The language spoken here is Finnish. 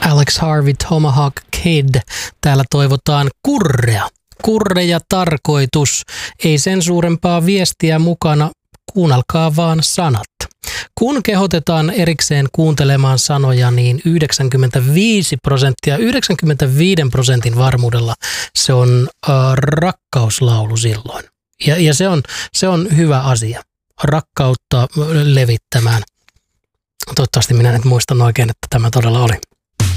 Alex Harvey, Tomahawk Kid. Täällä toivotaan kurrea. Kurre ja tarkoitus. Ei sen suurempaa viestiä mukana. Kuunnelkaa vaan sanat. Kun kehotetaan erikseen kuuntelemaan sanoja, niin 95% varmuudella se on rakkauslaulu silloin. Ja se on hyvä asia. Rakkautta levittämään. Toivottavasti minä nyt muistan oikein, että tämä todella oli.